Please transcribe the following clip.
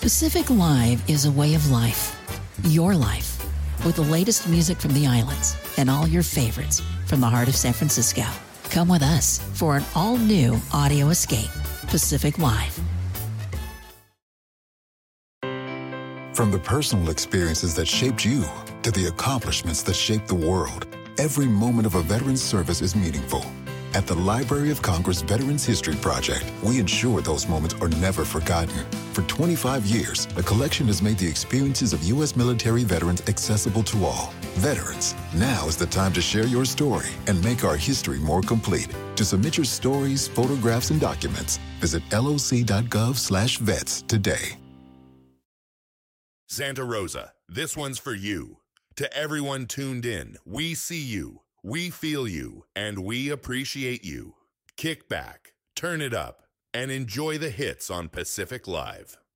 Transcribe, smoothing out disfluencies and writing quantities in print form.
Pacific Live is a way of life, your life, with the latest music from the islands and all your favorites from the heart of San Francisco. Come with us for an all-new audio escape, Pacific Live. From the personal experiences that shaped you to the accomplishments that shaped the world, every moment of a veteran's service is meaningful. At the Library of Congress Veterans History Project, we ensure those moments are never forgotten. For 25 years, the collection has made the experiences of U.S. military veterans accessible to all. Veterans, now is the time to share your story and make our history more complete. To submit your stories, photographs, and documents, visit loc.gov/vets today. Santa Rosa, this one's for you. To everyone tuned in, we see you. We feel you, and we appreciate you. Kick back, turn it up, and enjoy the hits on Pacific Live.